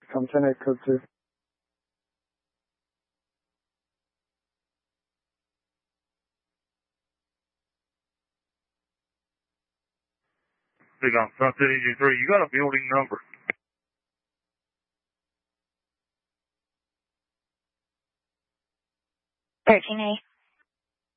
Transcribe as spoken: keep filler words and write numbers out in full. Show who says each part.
Speaker 1: come ten eight code two.
Speaker 2: Big on Sunset Engine three, you got a building number.
Speaker 3: thirteen A.